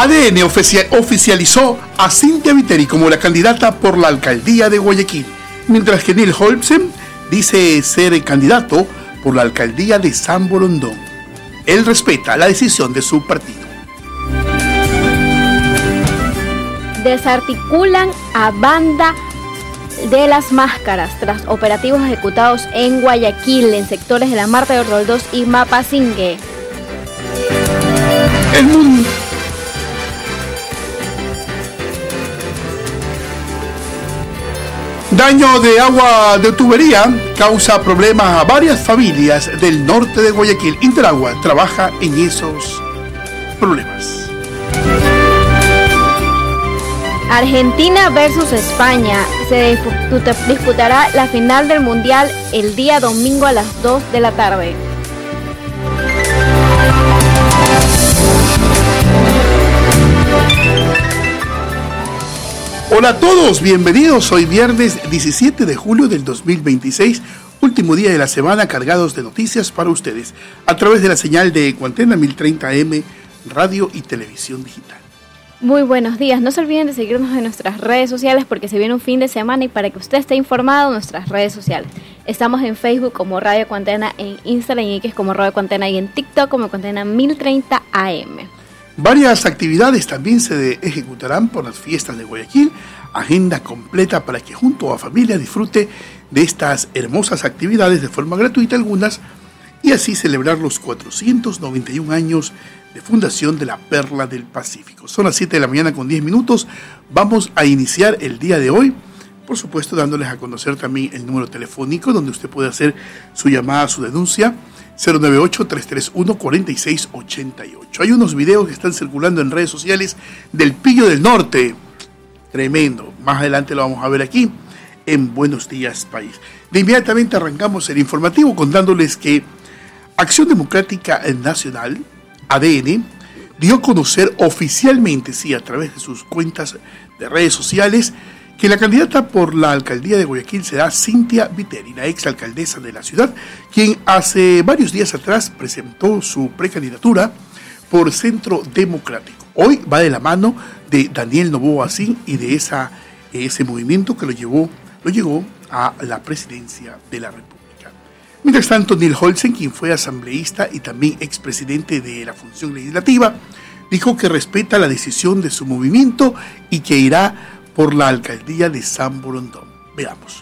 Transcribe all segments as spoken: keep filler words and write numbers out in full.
A D N oficia- oficializó a Cynthia Viteri como la candidata por la alcaldía de Guayaquil, mientras que Nils Olsen dice ser el candidato por la alcaldía de San Borondón. Él respeta la decisión de su partido. Desarticulan a banda de las máscaras tras operativos ejecutados en Guayaquil, en sectores de la Marta de Roldós y Mapasingue. El mundo. Daño de agua de tubería causa problemas a varias familias del norte de Guayaquil. Interagua trabaja en esos problemas. Argentina versus España. Se disputará la final del Mundial el día domingo a las dos de la tarde. Hola a todos, bienvenidos. Hoy viernes diecisiete de julio del dos mil veintiséis, último día de la semana cargados de noticias para ustedes a través de la señal de Ecuantena mil treinta A M, radio y televisión digital. Muy buenos días, no se olviden de seguirnos en nuestras redes sociales porque se viene un fin de semana y para que usted esté informado, nuestras redes sociales. Estamos en Facebook como Radio Ecuantena, en Instagram y X como Radio Ecuantena y en TikTok como Ecuantena mil treinta A M. Varias actividades también se ejecutarán por las fiestas de Guayaquil, agenda completa para que junto a familia disfrute de estas hermosas actividades de forma gratuita algunas y así celebrar los cuatrocientos noventa y un años de fundación de la Perla del Pacífico. Son las siete de la mañana con diez minutos, vamos a iniciar el día de hoy, por supuesto dándoles a conocer también el número telefónico donde usted puede hacer su llamada, su denuncia, cero nueve ocho, tres tres uno, cuatro seis ocho ocho. Hay unos videos que están circulando en redes sociales del Pillo del Norte. Tremendo. Más adelante lo vamos a ver aquí en Buenos Días País. De inmediatamente arrancamos el informativo contándoles que Acción Democrática Nacional, A D N, dio a conocer oficialmente, sí, a través de sus cuentas de redes sociales, que la candidata por la alcaldía de Guayaquil será Cynthia Viteri, la exalcaldesa de la ciudad, quien hace varios días atrás presentó su precandidatura por Centro Democrático. Hoy va de la mano de Daniel Noboa Sin y de esa, ese movimiento que lo llevó, lo llevó a la presidencia de la República. Mientras tanto, Nils Olsen, quien fue asambleísta y también expresidente de la función legislativa, dijo que respeta la decisión de su movimiento y que irá por la alcaldía de San Borondón. Veamos.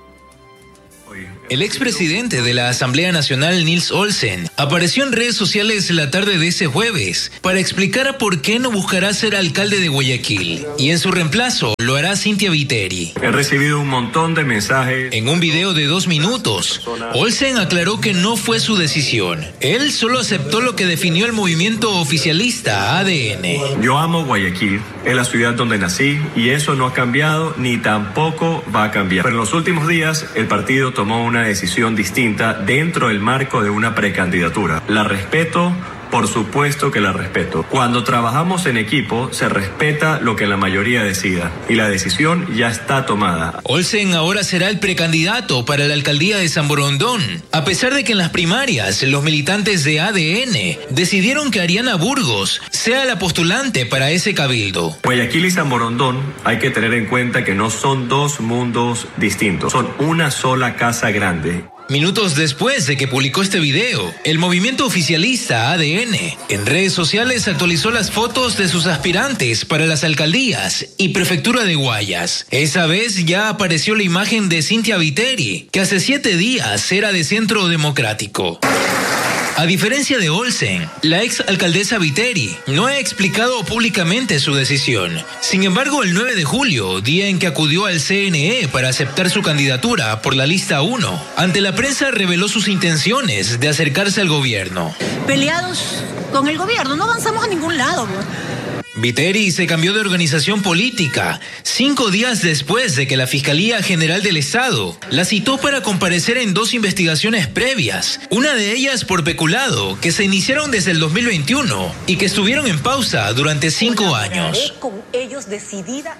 El expresidente de la Asamblea Nacional, Nils Olsen, apareció en redes sociales la tarde de ese jueves para explicar por qué no buscará ser alcalde de Guayaquil y en su reemplazo lo hará Cynthia Viteri. He recibido un montón de mensajes. En un video de dos minutos, Olsen aclaró que no fue su decisión. Él solo aceptó lo que definió el movimiento oficialista A D N. Yo amo Guayaquil, es la ciudad donde nací y eso no ha cambiado ni tampoco va a cambiar. Pero en los últimos días el partido tomó una decisión distinta dentro del marco de una precandidatura. La respeto, por supuesto que la respeto. Cuando trabajamos en equipo, se respeta lo que la mayoría decida y la decisión ya está tomada. Olsen ahora será el precandidato para la alcaldía de San Borondón, a pesar de que en las primarias los militantes de A D N decidieron que Ariana Burgos sea la postulante para ese cabildo. Guayaquil y San Borondón hay que tener en cuenta que no son dos mundos distintos, son una sola casa grande. Minutos después de que publicó este video, el movimiento oficialista A D N en redes sociales actualizó las fotos de sus aspirantes para las alcaldías y prefectura de Guayas. Esa vez ya apareció la imagen de Cynthia Viteri, que hace siete días era de Centro Democrático. A diferencia de Olsen, la ex alcaldesa Viteri no ha explicado públicamente su decisión. Sin embargo, el nueve de julio, día en que acudió al C N E para aceptar su candidatura por la lista uno, ante la prensa reveló sus intenciones de acercarse al gobierno. Peleados con el gobierno, no avanzamos a ningún lado, bro. Viteri se cambió de organización política cinco días después de que la Fiscalía General del Estado la citó para comparecer en dos investigaciones previas, una de ellas por peculado, que se iniciaron desde el dos mil veintiuno y que estuvieron en pausa durante cinco años. Con ellos decidida.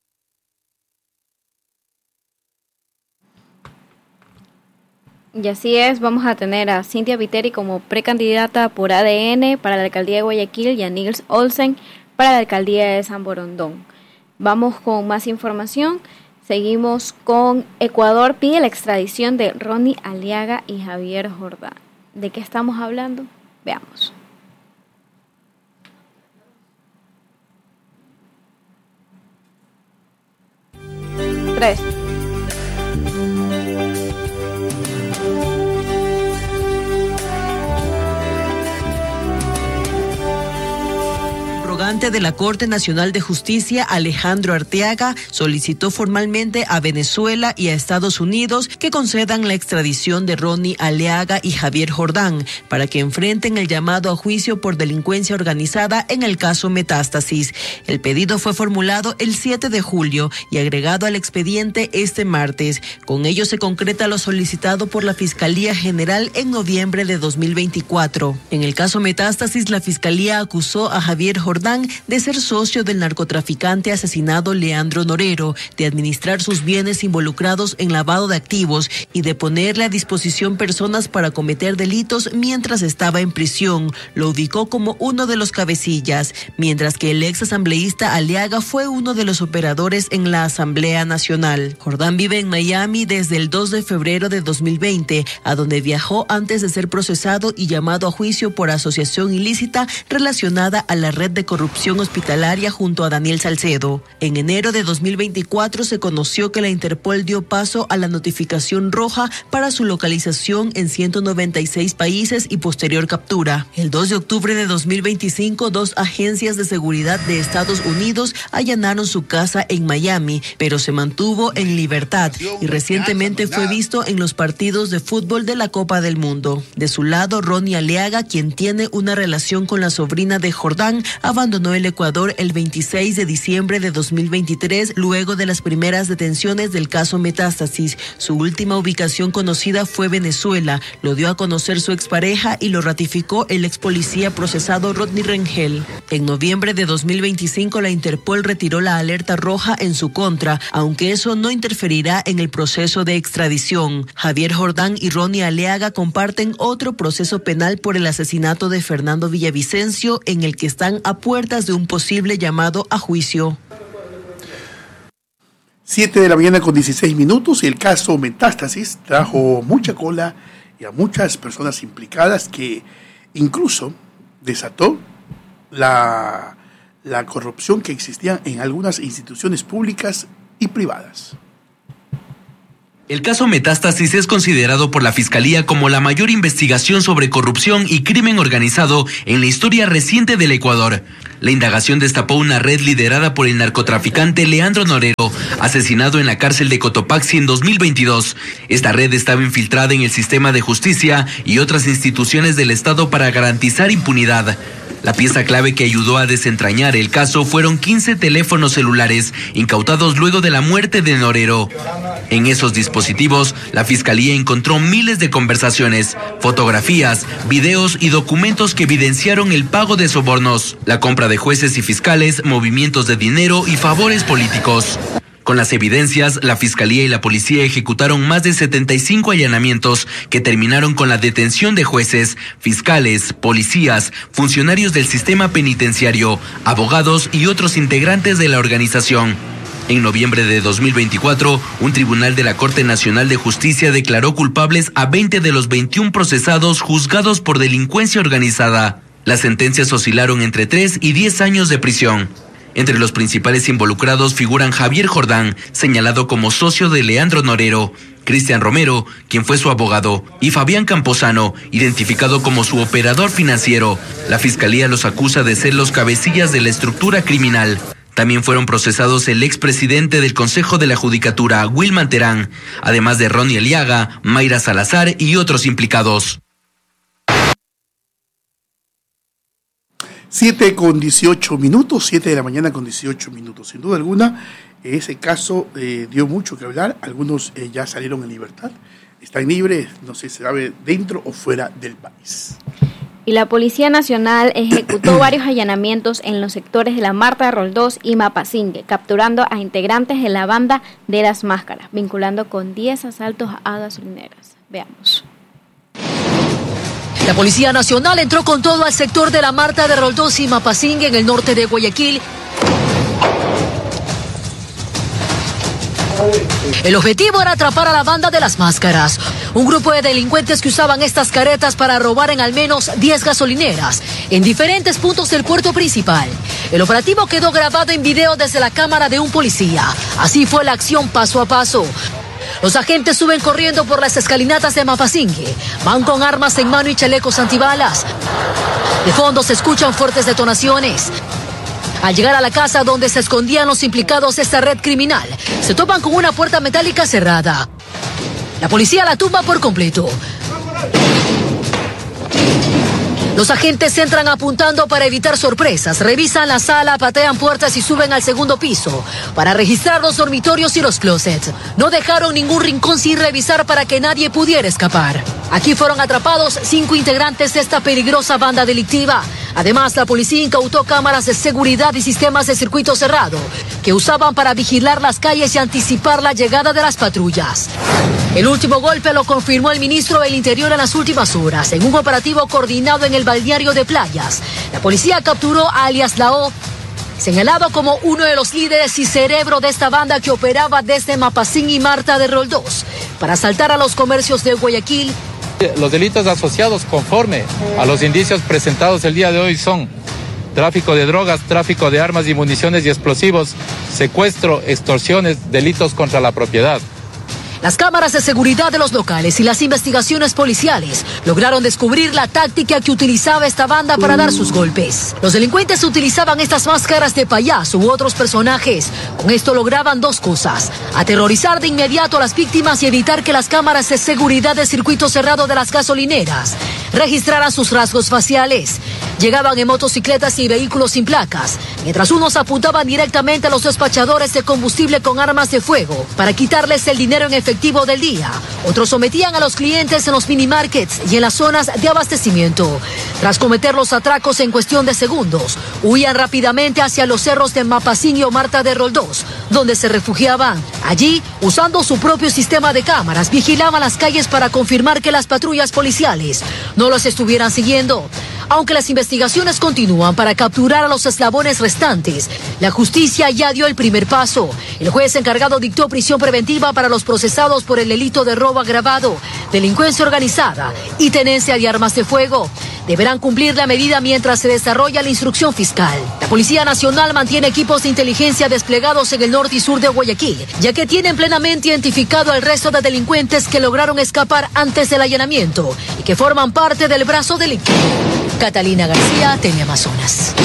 Y así es, vamos a tener a Cynthia Viteri como precandidata por A D N para la alcaldía de Guayaquil y a Nils Olsen para la alcaldía de San Borondón. Vamos con más información. Seguimos con Ecuador pide la extradición de Ronnie Aliaga y Javier Jordán. ¿De qué estamos hablando? Veamos. Tres. De la Corte Nacional de Justicia, Alejandro Arteaga, solicitó formalmente a Venezuela y a Estados Unidos que concedan la extradición de Ronnie Aliaga y Javier Jordán para que enfrenten el llamado a juicio por delincuencia organizada en el caso Metástasis. El pedido fue formulado el siete de julio y agregado al expediente este martes. Con ello se concreta lo solicitado por la Fiscalía General en noviembre de dos mil veinticuatro. En el caso Metástasis, la Fiscalía acusó a Javier Jordán de ser socio del narcotraficante asesinado Leandro Norero, de administrar sus bienes involucrados en lavado de activos y de ponerle a disposición personas para cometer delitos mientras estaba en prisión. Lo ubicó como uno de los cabecillas, mientras que el ex asambleísta Aliaga fue uno de los operadores en la Asamblea Nacional. Jordán vive en Miami desde el dos de febrero de dos mil veinte, a donde viajó antes de ser procesado y llamado a juicio por asociación ilícita relacionada a la red de corrupción hospitalaria junto a Daniel Salcedo. En enero de dos mil veinticuatro se conoció que la Interpol dio paso a la notificación roja para su localización en ciento noventa y seis países y posterior captura. El dos de octubre de dos mil veinticinco, dos agencias de seguridad de Estados Unidos allanaron su casa en Miami, pero se mantuvo en libertad y recientemente fue visto en los partidos de fútbol de la Copa del Mundo. De su lado, Ronnie Aliaga, quien tiene una relación con la sobrina de Jordán, abandonó el Ecuador el veintiséis de diciembre de dos mil veintitrés, luego de las primeras detenciones del caso Metástasis. Su última ubicación conocida fue Venezuela. Lo dio a conocer su expareja y lo ratificó el ex policía procesado Rodney Rengel. En noviembre de dos mil veinticinco, la Interpol retiró la alerta roja en su contra, aunque eso no interferirá en el proceso de extradición. Javier Jordán y Ronnie Aliaga comparten otro proceso penal por el asesinato de Fernando Villavicencio, en el que están a puertas de un posible llamado a juicio. siete de la mañana con dieciséis minutos y el caso Metástasis trajo mucha cola y a muchas personas implicadas, que incluso desató la, la corrupción que existía en algunas instituciones públicas y privadas. El caso Metástasis es considerado por la Fiscalía como la mayor investigación sobre corrupción y crimen organizado en la historia reciente del Ecuador. La indagación destapó una red liderada por el narcotraficante Leandro Norero, asesinado en la cárcel de Cotopaxi en dos mil veintidós. Esta red estaba infiltrada en el sistema de justicia y otras instituciones del Estado para garantizar impunidad. La pieza clave que ayudó a desentrañar el caso fueron quince teléfonos celulares incautados luego de la muerte de Norero. En esos dispositivos, la Fiscalía encontró miles de conversaciones, fotografías, videos y documentos que evidenciaron el pago de sobornos, la compra de jueces y fiscales, movimientos de dinero y favores políticos. Con las evidencias, la Fiscalía y la Policía ejecutaron más de setenta y cinco allanamientos que terminaron con la detención de jueces, fiscales, policías, funcionarios del sistema penitenciario, abogados y otros integrantes de la organización. En noviembre de dos mil veinticuatro, un tribunal de la Corte Nacional de Justicia declaró culpables a veinte de los veintiún procesados juzgados por delincuencia organizada. Las sentencias oscilaron entre tres y diez años de prisión. Entre los principales involucrados figuran Javier Jordán, señalado como socio de Leandro Norero, Cristian Romero, quien fue su abogado, y Fabián Camposano, identificado como su operador financiero. La Fiscalía los acusa de ser los cabecillas de la estructura criminal. También fueron procesados el expresidente del Consejo de la Judicatura, Wilman Terán, además de Ronnie Aliaga, Mayra Salazar y otros implicados. siete con dieciocho minutos, siete de la mañana con dieciocho minutos. Sin duda alguna, ese caso eh, dio mucho que hablar. Algunos eh, ya salieron en libertad, están libres, no sé si se sabe dentro o fuera del país. Y la Policía Nacional ejecutó varios allanamientos en los sectores de la Marta Roldós y Mapasingue, capturando a integrantes de la banda de las máscaras, vinculando con diez asaltos a gasolineras. Veamos. La Policía Nacional entró con todo al sector de la Marta de Roldós y Mapasingue en el norte de Guayaquil. El objetivo era atrapar a la banda de las máscaras, un grupo de delincuentes que usaban estas caretas para robar en al menos diez gasolineras en diferentes puntos del puerto principal. El operativo quedó grabado en video desde la cámara de un policía. Así fue la acción paso a paso. Los agentes suben corriendo por las escalinatas de Mapasingue, van con armas en mano y chalecos antibalas. De fondo se escuchan fuertes detonaciones. Al llegar a la casa donde se escondían los implicados de esta red criminal, se topan con una puerta metálica cerrada. La policía la tumba por completo. Los agentes entran apuntando para evitar sorpresas, revisan la sala, patean puertas y suben al segundo piso para registrar los dormitorios y los closets. No dejaron ningún rincón sin revisar para que nadie pudiera escapar. Aquí fueron atrapados cinco integrantes de esta peligrosa banda delictiva. Además, la policía incautó cámaras de seguridad y sistemas de circuito cerrado que usaban para vigilar las calles y anticipar la llegada de las patrullas. El último golpe lo confirmó el ministro del Interior en las últimas horas, en un operativo coordinado en el balneario de Playas. La policía capturó a alias Lao, señalado como uno de los líderes y cerebro de esta banda que operaba desde Mapasingue y Marta de Roldós para asaltar a los comercios de Guayaquil. Los delitos asociados conforme a los indicios presentados el día de hoy son tráfico de drogas, tráfico de armas y municiones y explosivos, secuestro, extorsiones, delitos contra la propiedad. Las cámaras de seguridad de los locales y las investigaciones policiales lograron descubrir la táctica que utilizaba esta banda para dar sus golpes. Los delincuentes utilizaban estas máscaras de payaso u otros personajes. Con esto lograban dos cosas: aterrorizar de inmediato a las víctimas y evitar que las cámaras de seguridad del circuito cerrado de las gasolineras registraran sus rasgos faciales. Llegaban en motocicletas y vehículos sin placas, mientras unos apuntaban directamente a los despachadores de combustible con armas de fuego para quitarles el dinero en efectivo del día. Otros sometían a los clientes en los minimarkets y en las zonas de abastecimiento. Tras cometer los atracos en cuestión de segundos, huían rápidamente hacia los cerros de Mapasingue o Marta de Roldós, donde se refugiaban. Allí, usando su propio sistema de cámaras, vigilaban las calles para confirmar que las patrullas policiales no los estuvieran siguiendo. Aunque las investigaciones continúan para capturar a los eslabones restantes, la justicia ya dio el primer paso. El juez encargado dictó prisión preventiva para los procesados por el delito de robo agravado, delincuencia organizada y tenencia de armas de fuego. Deberán cumplir la medida mientras se desarrolla la instrucción fiscal. La Policía Nacional mantiene equipos de inteligencia desplegados en el norte y sur de Guayaquil, ya que tienen plenamente identificado al resto de delincuentes que lograron escapar antes del allanamiento y que forman parte del brazo delictivo. Catalina García, Teleamazonas.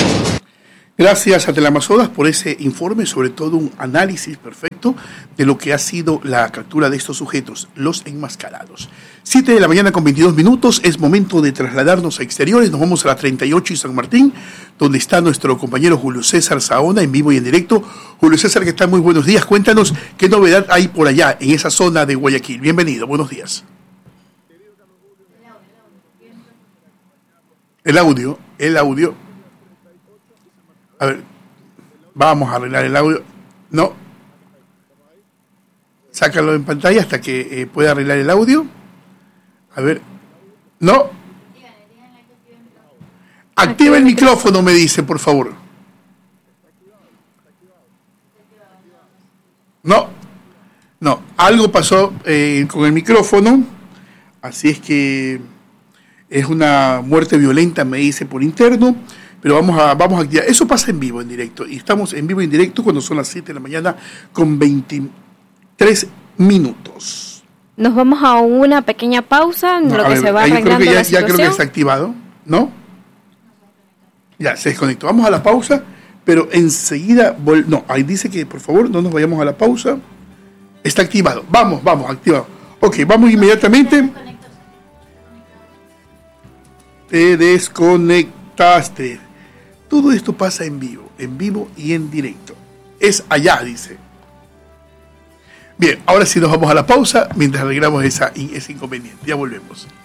Gracias a Teleamazonas por ese informe, sobre todo un análisis perfecto de lo que ha sido la captura de estos sujetos, los enmascarados. siete de la mañana con veintidós minutos, es momento de trasladarnos a exteriores. Nos vamos a la treinta y ocho y San Martín, donde está nuestro compañero Julio César Saona en vivo y en directo. Julio César, ¿qué tal? Muy buenos días. Cuéntanos qué novedad hay por allá, en esa zona de Guayaquil. Bienvenido, buenos días. El audio, el audio. A ver, vamos a arreglar el audio. No. Sácalo en pantalla hasta que eh, pueda arreglar el audio. A ver. No. Activa el micrófono, me dice, por favor. No. No. Algo pasó eh, con el micrófono. Así es que es una muerte violenta, me dice por interno. Pero vamos a, vamos a activar. Eso pasa en vivo, en directo. Y estamos en vivo y en directo cuando son las siete de la mañana con veintitrés minutos. Nos vamos a una pequeña pausa en no, lo que ver, se va arreglando creo que ya, la situación. Ya creo que está activado, ¿no? Ya, se desconectó. Vamos a la pausa, pero enseguida... Vol- no, ahí dice que por favor no nos vayamos a la pausa. Está activado. Vamos, vamos, activado. Ok, vamos inmediatamente. Te desconectaste. Todo esto pasa en vivo, en vivo y en directo. Es allá, dice. Bien, ahora sí nos vamos a la pausa mientras arreglamos esa, ese inconveniente. Ya volvemos.